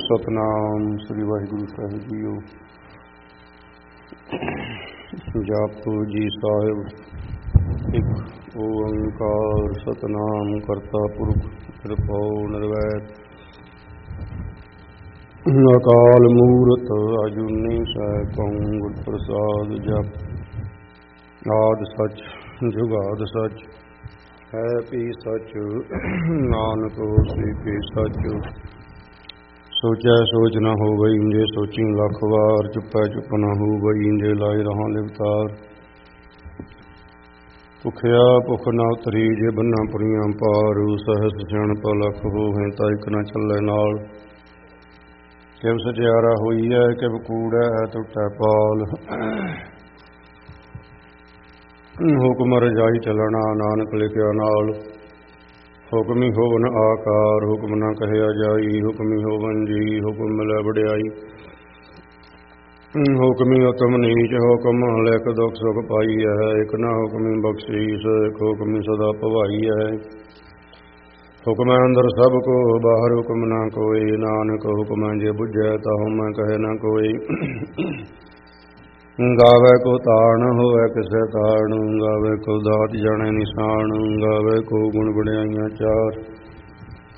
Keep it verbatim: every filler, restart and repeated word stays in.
ਸਤਨਾਮ ਸ੍ਰੀ ਵਾਹਿਗੁਰੂ ਸਾਹਿਬ JIO. ਜਪੁ ਜੀ ਸਾਹਿਬ ਇੱਕ ਓੰਕਾਰ ਸਤਨਾਮ ਕਰਤਾ ਪੁਰਖ ਨਿਰਭਉ ਨਿਰਵੈਰ ਅਕਾਲ ਮੂਰਤ ਅਜੂਨੀ ਸੈਭੰ ਗੁਰ ਪ੍ਰਸਾਦ। ਜਪ ਆਦਿ ਸੱਚ ਜੁਗਾਦਿ ਸੱਚ ਹੈ ਵੀ ਸੱਚ ਨਾਨਕ ਹੋਸੀ ਵੀ ਸੱਚ। ਸੋਚੈ ਸੋਚ ਨਾ ਹੋਵਈ ਜੇ ਸੋਚੀ ਲੱਖ ਵਾਰ। ਚੁੱਪੈ ਚੁੱਪ ਨਾ ਹੋਵਈ ਜੇ ਲਾਇ ਰਹਾਂ ਲਿਵਤਾਰ। ਭੁਖਿਆ ਭੁਖ ਨਾ ਉਤਰੀ ਜੇ ਬੰਨਾ ਪੁਰੀਆਂ ਪਾਰ। ਸਹਸ ਸਿਆਣਪ ਲੱਖ ਹੋਵੇ ਤਾਂ ਇੱਕ ਨਾ ਚੱਲੇ ਨਾਲ। ਕਿਵ ਸਚਿਆਰਾ ਹੋਈਐ ਕਿਵ ਕੂੜੈ ਟੁੱਟੈ ਪਾਲ। ਹੁਕਮ ਰਜਾਈ ਚੱਲਣਾ ਨਾਨਕ ਲਿਖਿਆ ਨਾਲ। ਹੁਕਮੀ ਹੋਵਨ ਆਕਾਰ ਹੁਕਮ ਨਾ ਕਹਿਆ ਜਾਈ। ਹੁਕਮੀ ਹੋਵਨ ਜੀ ਹੁਕਮ ਮਿਲੈ ਵਡਿਆਈ। ਹੁਕਮੀ ਉਤਮ ਨੀਚ ਹੁਕਮ ਲਿਖ ਦੁਖ ਸੁਖ ਪਾਈਐ। ਇਕ ਨਾ ਹੁਕਮੀ ਬਖਸ਼ੀਸ ਇਕ ਹੁਕਮੀ ਸਦਾ ਭਵਾਈਐ। ਹੁਕਮੈ ਅੰਦਰ ਸਭ ਕੋ ਬਾਹਰ ਹੁਕਮ ਨਾ ਕੋਈ। ਨਾਨਕ ਹੁਕਮੈ ਜੇ ਬੁਝੈ ਤਾਹੁ ਮੈਂ ਕਹੇ ਨਾ ਕੋਈ। ਗਾਵੇ ਕੋ ਤਾਣ ਹੋਵੇ ਕਿਸੇ ਤਾਣ। ਗਾਵੇ ਕੋ ਦਾਤ ਜਾਣੇ ਨਿਸ਼ਾਨ। ਗਾਵੇ ਕੋ ਗੁਣ ਵਡਿਆਈਆਂ ਚਾਰ।